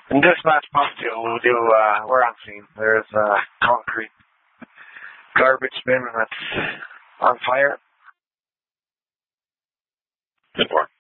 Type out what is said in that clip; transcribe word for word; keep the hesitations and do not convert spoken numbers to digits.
In dispatch box two, we'll do, uh, we're on scene. There's a concrete garbage bin that's on fire. ten four.